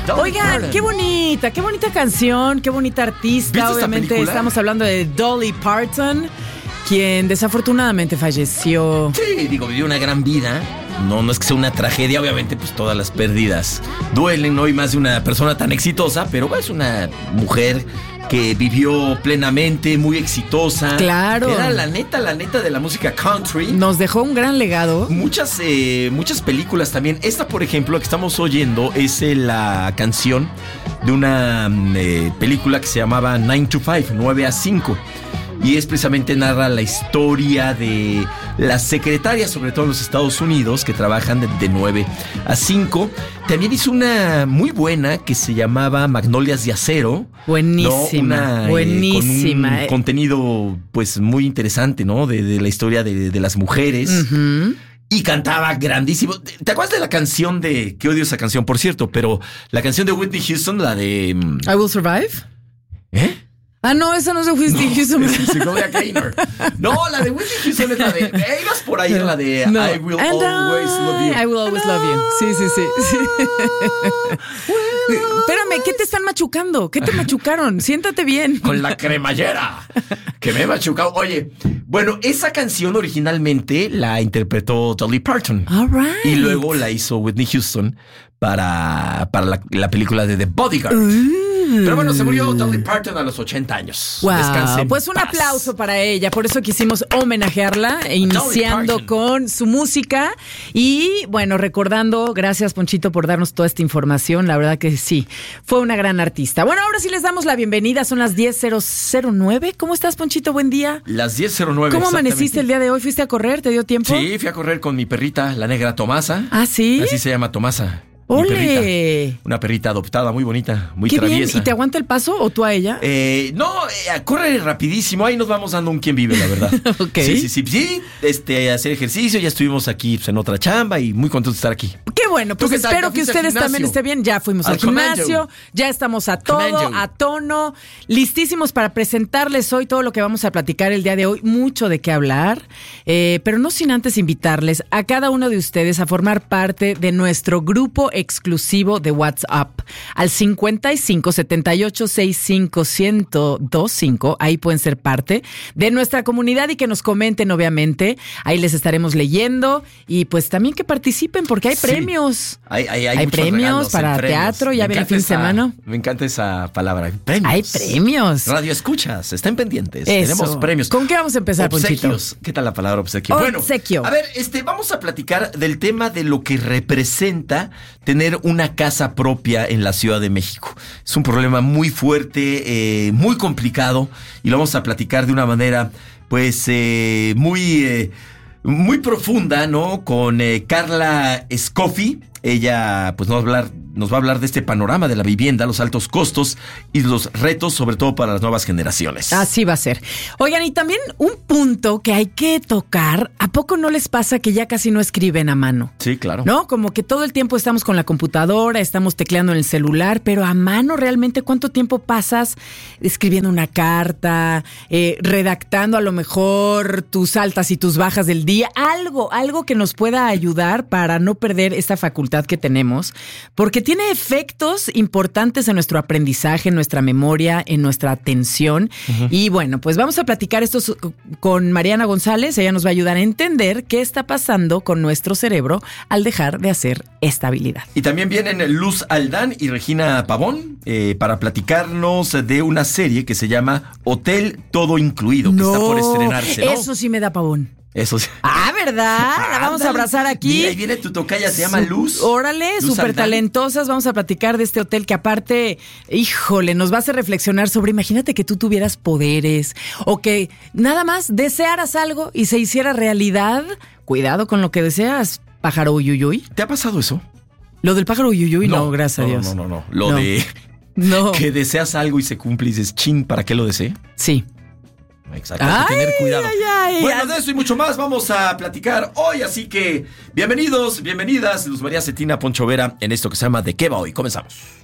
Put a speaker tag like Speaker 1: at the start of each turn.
Speaker 1: Oigan, qué bonita canción, qué bonita artista. Obviamente estamos hablando de Dolly Parton, quien desafortunadamente falleció.
Speaker 2: Sí, vivió una gran vida. No es que sea una tragedia, obviamente, pues todas las pérdidas duelen, ¿no? Y más de una persona tan exitosa, pero es una mujer que vivió plenamente, muy exitosa.
Speaker 1: Claro.
Speaker 2: Era la neta de la música country.
Speaker 1: Nos dejó un gran legado.
Speaker 2: Muchas películas también. Esta, por ejemplo, que estamos oyendo es la canción de una película que se llamaba 9 to 5, 9 a 5. Y es precisamente narra la historia de las secretarias, sobre todo en los Estados Unidos, que trabajan de 9 a 5. También hizo una muy buena que se llamaba Magnolias de Acero.
Speaker 1: Buenísima, buenísima.
Speaker 2: Con un contenido pues muy interesante, ¿no? De la historia de las mujeres.
Speaker 1: Uh-huh.
Speaker 2: Y cantaba grandísimo. ¿Te acuerdas de la canción de... Qué odio esa canción, por cierto, pero la canción de Whitney Houston, la de...
Speaker 1: I Will Survive.
Speaker 2: ¿Eh?
Speaker 1: Ah, no, esa no es de Whitney Houston.
Speaker 2: Es Gloria Gaynor. No, la de Whitney Houston es la de... ibas por ahí en la de no. I Will Always Love You.
Speaker 1: I Will Always Love You. Sí. Espérame, ¿qué te están machucando? ¿Qué te machucaron? Siéntate bien.
Speaker 2: Con la cremallera que me he machucado. Oye, bueno, esa canción originalmente la interpretó Dolly Parton.
Speaker 1: All right.
Speaker 2: Y luego la hizo Whitney Houston para la película de The Bodyguard. Pero bueno, se murió Dolly Parton a los 80 años.
Speaker 1: Wow. Pues un aplauso para ella. Por eso quisimos homenajearla, iniciando con su música. Y bueno, recordando, gracias Ponchito por darnos toda esta información. La verdad que sí, fue una gran artista. Bueno, ahora sí les damos la bienvenida. Son las 10:09. ¿Cómo estás, Ponchito? Buen día.
Speaker 2: Las 10:09.
Speaker 1: ¿Cómo amaneciste el día de hoy? ¿Fuiste a correr? ¿Te dio tiempo?
Speaker 2: Sí, fui a correr con mi perrita, la negra Tomasa.
Speaker 1: ¿Ah, sí?
Speaker 2: Así se llama, Tomasa.
Speaker 1: ¡Ole!
Speaker 2: Una perrita adoptada, muy bonita, muy
Speaker 1: Qué
Speaker 2: traviesa.
Speaker 1: Bien. ¿Y te aguanta el paso o tú a ella?
Speaker 2: Corre rapidísimo. Ahí nos vamos dando un quién vive, la verdad.
Speaker 1: Ok.
Speaker 2: Sí. Hacer ejercicio. Ya estuvimos aquí pues, en otra chamba y muy contentos de estar aquí.
Speaker 1: Qué bueno, pues espero que ustedes también estén bien. Ya fuimos al gimnasio, ya estamos a todo, a tono, listísimos para presentarles hoy todo lo que vamos a platicar el día de hoy. Mucho de qué hablar, pero no sin antes invitarles a cada uno de ustedes a formar parte de nuestro grupo exclusivo de WhatsApp al 55 78 65 1025. Ahí pueden ser parte de nuestra comunidad y que nos comenten, obviamente. Ahí les estaremos leyendo y pues también que participen porque hay premios.
Speaker 2: Hay
Speaker 1: premios para teatro. Ya viene el fin de semana.
Speaker 2: Me encanta esa palabra. Premios.
Speaker 1: Hay premios.
Speaker 2: Radio escuchas, estén pendientes.
Speaker 1: Eso.
Speaker 2: Tenemos premios.
Speaker 1: ¿Con qué vamos a empezar, Ponchito?
Speaker 2: Obsequios. ¿Qué tal la palabra obsequio?
Speaker 1: Obsequio.
Speaker 2: Bueno, a ver, vamos a platicar del tema de lo que representa tener una casa propia en la Ciudad de México. Es un problema muy fuerte, muy complicado, y lo vamos a platicar de una manera, pues, muy profunda, ¿no? Con Carla Escoffi. Ella, pues, nos va a hablar de este panorama de la vivienda, los altos costos y los retos, sobre todo para las nuevas generaciones.
Speaker 1: Así va a ser. Oigan, y también un punto que hay que tocar, ¿a poco no les pasa que ya casi no escriben a mano?
Speaker 2: Sí, claro.
Speaker 1: ¿No? Como que todo el tiempo estamos con la computadora, estamos tecleando en el celular, pero a mano realmente, ¿cuánto tiempo pasas escribiendo una carta, redactando a lo mejor tus altas y tus bajas del día? Algo que nos pueda ayudar para no perder esta facultad que tenemos, porque tiene efectos importantes en nuestro aprendizaje, en nuestra memoria, en nuestra atención. Uh-huh. Y bueno, pues vamos a platicar esto con Mariana González. Ella nos va a ayudar a entender qué está pasando con nuestro cerebro al dejar de hacer esta habilidad.
Speaker 2: Y también vienen Luz Aldán y Regina Pavón para platicarnos de una serie que se llama Hotel Todo Incluido, que está por estrenarse, ¿no?
Speaker 1: Eso sí me da pavón.
Speaker 2: Eso sí.
Speaker 1: Ah, ¿verdad? La vamos a abrazar aquí.
Speaker 2: Mira, ahí viene tu tocaya, se llama Luz.
Speaker 1: Órale, súper talentosas. Vamos a platicar de este hotel que aparte, híjole, nos va a hacer reflexionar sobre, imagínate que tú tuvieras poderes o que nada más desearas algo y se hiciera realidad. Cuidado con lo que deseas, pájaro uyuyuy.
Speaker 2: ¿Te ha pasado eso?
Speaker 1: Lo del pájaro uyuyuy, no, gracias a Dios.
Speaker 2: No. Lo de que deseas algo y se cumple y dices, chin, ¿para qué lo deseé?
Speaker 1: Sí.
Speaker 2: Exacto, hay que tener cuidado. Bueno, de eso y mucho más vamos a platicar hoy, así que bienvenidos, bienvenidas, Luz María Cetina, Poncho Vera, en esto que se llama ¿De qué va hoy? Comenzamos.